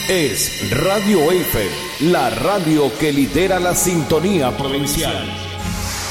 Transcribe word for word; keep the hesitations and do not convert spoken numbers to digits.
Es Radio Eiffel, la radio que lidera la sintonía provincial.